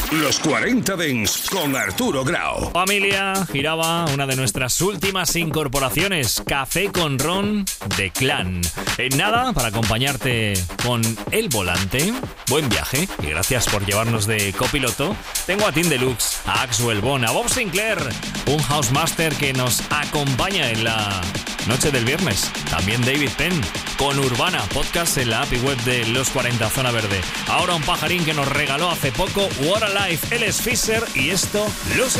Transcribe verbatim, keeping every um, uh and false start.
Los cuarenta Dents con Arturo Grau. Familia, giraba una de nuestras últimas incorporaciones, Café con Ron de Clan. En nada, para acompañarte con el volante. Buen viaje y gracias por llevarnos de copiloto. Tengo a Tim Deluxe, a Axwell Bond, a Bob Sinclair, un Housemaster que nos acompaña en la noche del viernes. También David Penn con Urbana, podcast en la app y web de Los cuarenta Zona Verde. Ahora un pajarín que nos regaló hace poco What a Life, él es Fisher y esto los